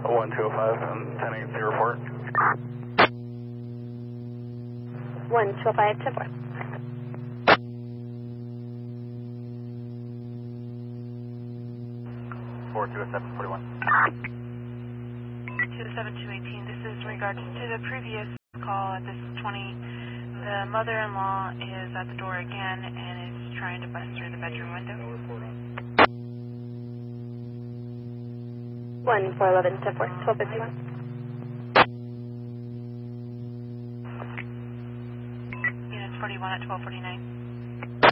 1205 and 1080 report. 1205, 10-4. Four two seven 41. 27218, this is in regards to the previous call. This is 20. The mother-in-law is at the door again and is trying to bust through the bedroom window. 1411, 10-4, 1251. Units 41 at 1249.